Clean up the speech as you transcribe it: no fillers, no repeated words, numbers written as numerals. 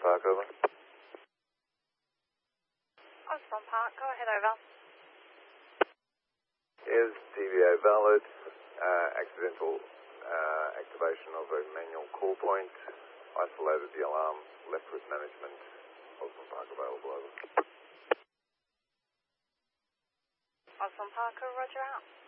Park, over. Osborne Park, go ahead, over. Is DVA valid? Accidental activation of a manual call point. Isolated the alarm. Left with management. Osborne Park available, over. Osborne Park, roger out.